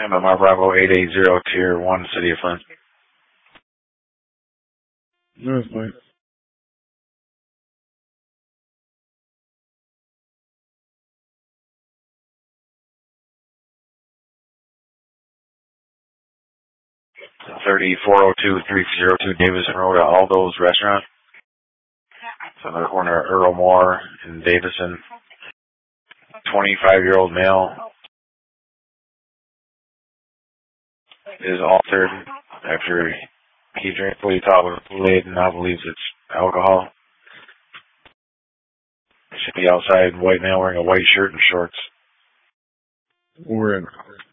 MMR Bravo 880, Tier 1, City of Flint. No, that's fine. $3402-302 Davison Road at Aldo's Restaurant. It's on the corner of Earl Moore and Davison. 25-year-old male is altered after he drank what he thought was Kool-Aid and now believes it's alcohol. Should be outside, white male wearing a white shirt and shorts. We're in.